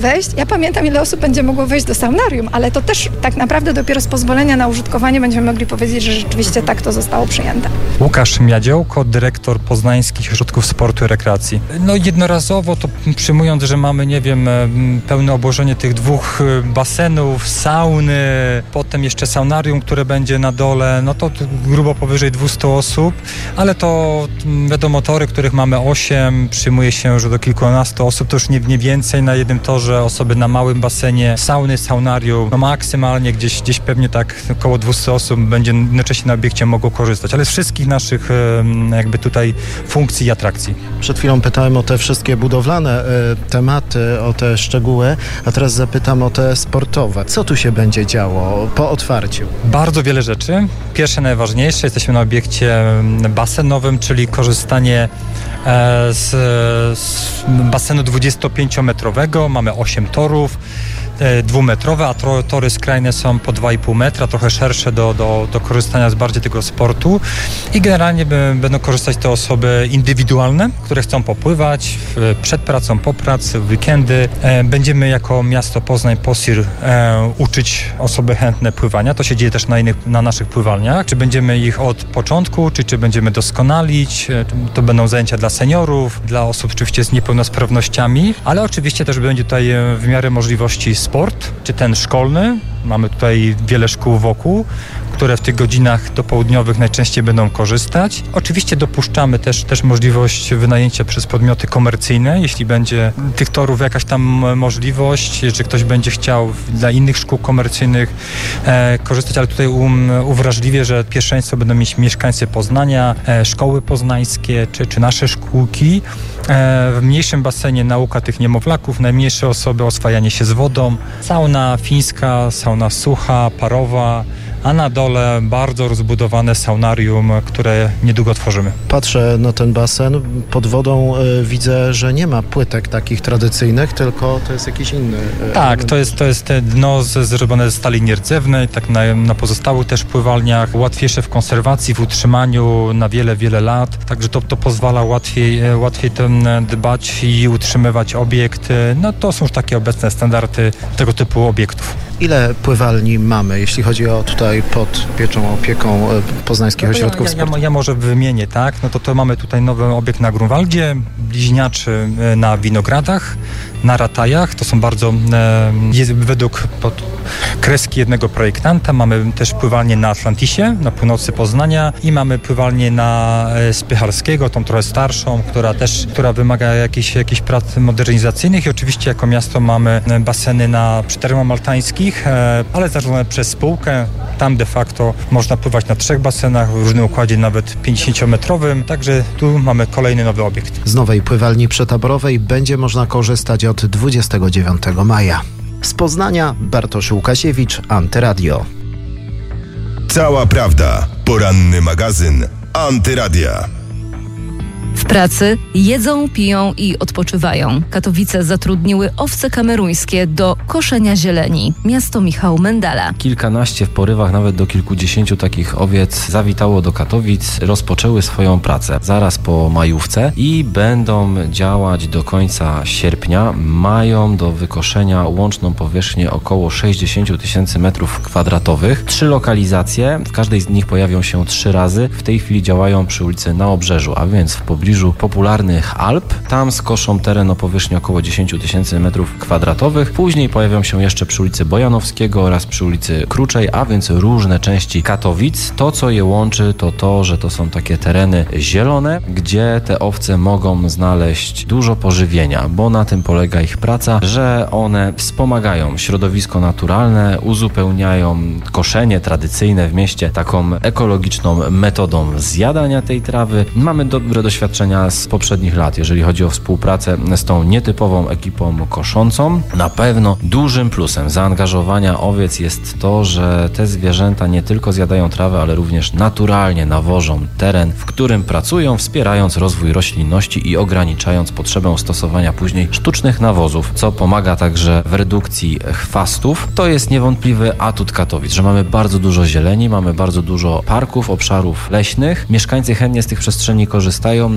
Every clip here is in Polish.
wejść. Ja pamiętam, ile osób będzie mogło wejść do saunarium, ale to też tak naprawdę dopiero z pozwolenia na użytkowanie będziemy mogli powiedzieć, że rzeczywiście tak to zostało przyjęte. Łukasz Miadziołko, dyrektor Poznańskich Ośrodków Sportu i Rekreacji. Jednorazowo to przyjmując, że mamy, pełne obłożenie tych 2 basenów, sauny, potem jeszcze saunarium, które będzie na dole, to grubo powyżej 200 osób, ale to wiadomo, tory, których mamy 8, przyjmuje się, że do kilkunastu osób, to już nie więcej na jednym torze, osoby na małym basenie, sauny, saunarium, maksymalnie gdzieś pewnie tak około 200 osób będzie jednocześnie na obiekcie mogło korzystać, ale z wszystkich naszych tutaj funkcji i atrakcji. Przed chwilą pytałem o te wszystkie budowlane tematy, o te szczegóły, a teraz zapytam o te sportowe. Co tu się będzie działo po otwarciu? Bardzo wiele rzeczy. Pierwsze, najważniejsze, jesteśmy na obiekcie basenowym, czyli korzystanie z basenu 25-metrowego. Mamy 8 torów, 2-metrowe, a tory skrajne są po 2,5 metra, trochę szersze do korzystania z bardziej tego sportu i generalnie będą korzystać te osoby indywidualne, które chcą popływać przed pracą, po pracy, w weekendy. Będziemy jako miasto Poznań, POSIR uczyć osoby chętne pływania. To się dzieje też na naszych pływalniach. Czy będziemy ich od początku, czy będziemy doskonalić. To będą zajęcia dla seniorów, dla osób oczywiście z niepełnosprawnościami, ale oczywiście też będzie tutaj w miarę możliwości sport, czy ten szkolny. Mamy tutaj wiele szkół wokół, które w tych godzinach dopołudniowych najczęściej będą korzystać. Oczywiście dopuszczamy też możliwość wynajęcia przez podmioty komercyjne, jeśli będzie tych torów jakaś tam możliwość, czy ktoś będzie chciał dla innych szkół komercyjnych korzystać, ale tutaj uwrażliwię, że pierwszeństwo będą mieć mieszkańcy Poznania, szkoły poznańskie, czy nasze szkółki. W mniejszym basenie nauka tych niemowlaków, najmniejsze osoby, oswajanie się z wodą, sauna fińska, sauna sucha, parowa, a na dole bardzo rozbudowane saunarium, które niedługo tworzymy. Patrzę na ten basen, pod wodą widzę, że nie ma płytek takich tradycyjnych, tylko to jest jakiś inny... Tak, to jest dno zrobione ze stali nierdzewnej, tak na pozostałych też pływalniach, łatwiejsze w konserwacji, w utrzymaniu na wiele, wiele lat, także to pozwala łatwiej dbać i utrzymywać obiekt. To są już takie obecne standardy tego typu obiektów. Ile pływalni mamy, jeśli chodzi o tutaj pod pieczą, opieką Poznańskich Ośrodków Sportu? Ja może wymienię, tak? To mamy tutaj nowy obiekt na Grunwaldzie, bliźniaczy na Winogradach, na Ratajach. To są bardzo, według kreski jednego projektanta. Mamy też pływalnię na Atlantisie, na północy Poznania i mamy pływalnię na Spycharskiego, tą trochę starszą, która wymaga jakichś prac modernizacyjnych i oczywiście jako miasto mamy baseny przy termach maltańskich, ale zarządzane przez spółkę. Tam de facto można pływać na 3 basenach, w różnym układzie nawet 50-metrowym, także tu mamy kolejny nowy obiekt. Z nowej pływalni przetaborowej będzie można korzystać od 29 maja. Z Poznania Bartosz Łukasiewicz, Antyradio. Cała prawda. Poranny magazyn Antyradia. W pracy jedzą, piją i odpoczywają. Katowice zatrudniły owce kameruńskie do koszenia zieleni. Miasto Michał Mendala. Kilkanaście, w porywach nawet do kilkudziesięciu takich owiec zawitało do Katowic, rozpoczęły swoją pracę zaraz po majówce i będą działać do końca sierpnia. Mają do wykoszenia łączną powierzchnię około 60 000 m². 3 lokalizacje, w każdej z nich pojawią się 3 razy. W tej chwili działają przy ulicy Na Obrzeżu, a więc w pobliżu popularnych Alp. Tam skoszą teren o powierzchni około 10 000 m². Później pojawią się jeszcze przy ulicy Bojanowskiego oraz przy ulicy Kruczej, a więc różne części Katowic. To, co je łączy, to, że to są takie tereny zielone, gdzie te owce mogą znaleźć dużo pożywienia, bo na tym polega ich praca, że one wspomagają środowisko naturalne, uzupełniają koszenie tradycyjne w mieście taką ekologiczną metodą zjadania tej trawy. Mamy dobre doświadczenia z poprzednich lat, jeżeli chodzi o współpracę z tą nietypową ekipą koszącą. Na pewno dużym plusem zaangażowania owiec jest to, że te zwierzęta nie tylko zjadają trawę, ale również naturalnie nawożą teren, w którym pracują, wspierając rozwój roślinności i ograniczając potrzebę stosowania później sztucznych nawozów, co pomaga także w redukcji chwastów. To jest niewątpliwy atut Katowic, że mamy bardzo dużo zieleni, mamy bardzo dużo parków, obszarów leśnych. Mieszkańcy chętnie z tych przestrzeni korzystają,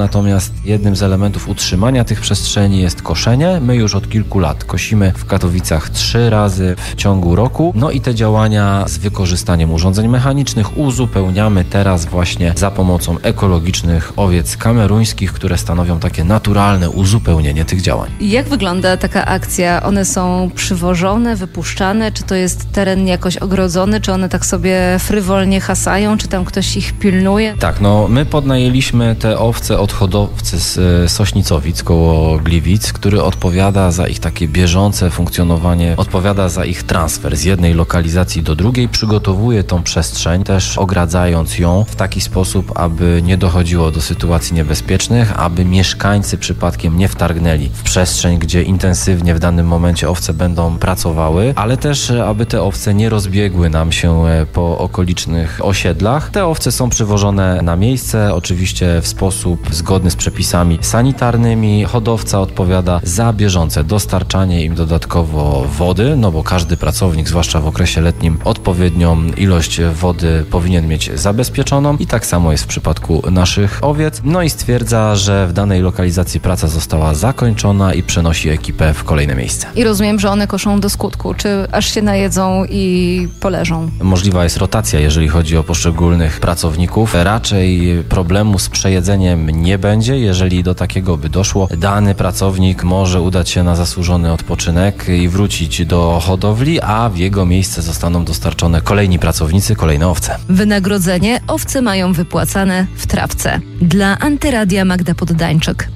natomiast jednym z elementów utrzymania tych przestrzeni jest koszenie. My już od kilku lat kosimy w Katowicach 3 razy w ciągu roku. No i te działania z wykorzystaniem urządzeń mechanicznych uzupełniamy teraz właśnie za pomocą ekologicznych owiec kameruńskich, które stanowią takie naturalne uzupełnienie tych działań. Jak wygląda taka akcja? One są przywożone, wypuszczane? Czy to jest teren jakoś ogrodzony? Czy one tak sobie frywolnie hasają? Czy tam ktoś ich pilnuje? Tak, no my podnajęliśmy te owce od hodowcy z Sośnicowic koło Gliwic, który odpowiada za ich takie bieżące funkcjonowanie, odpowiada za ich transfer z jednej lokalizacji do drugiej, przygotowuje tą przestrzeń, też ogradzając ją w taki sposób, aby nie dochodziło do sytuacji niebezpiecznych, aby mieszkańcy przypadkiem nie wtargnęli w przestrzeń, gdzie intensywnie w danym momencie owce będą pracowały, ale też aby te owce nie rozbiegły nam się po okolicznych osiedlach. Te owce są przywożone na miejsce, oczywiście w sposób zgodny z przepisami sanitarnymi. Hodowca odpowiada za bieżące dostarczanie im dodatkowo wody, no bo każdy pracownik, zwłaszcza w okresie letnim, odpowiednią ilość wody powinien mieć zabezpieczoną i tak samo jest w przypadku naszych owiec. No i stwierdza, że w danej lokalizacji praca została zakończona i przenosi ekipę w kolejne miejsce. I rozumiem, że one koszą do skutku, czy aż się najedzą i poleżą? Możliwa jest rotacja, jeżeli chodzi o poszczególnych pracowników. Raczej problemu z przejedzeniem nie będzie. Jeżeli do takiego by doszło, dany pracownik może udać się na zasłużony odpoczynek i wrócić do hodowli, a w jego miejsce zostaną dostarczone kolejni pracownicy, kolejne owce. Wynagrodzenie owce mają wypłacane w trawce. Dla Antyradia Magda Poddańczyk.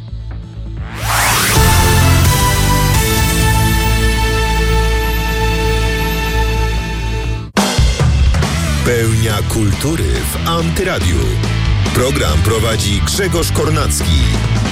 Pełnia kultury w Antyradiu. Program prowadzi Grzegorz Kornacki.